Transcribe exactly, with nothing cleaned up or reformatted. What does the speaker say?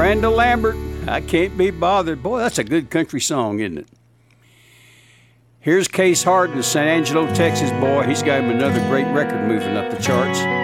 Miranda Lambert, I Can't Be Bothered. Boy, that's a good country song, isn't it? Here's Case Harden, San Angelo, Texas boy. He's got him another great record moving up the charts.